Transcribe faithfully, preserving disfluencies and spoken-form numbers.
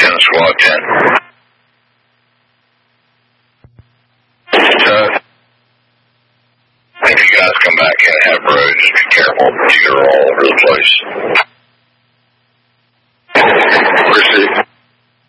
ten, squad ten. Uh, if you guys come back in and have road, just be careful. You're all over the place.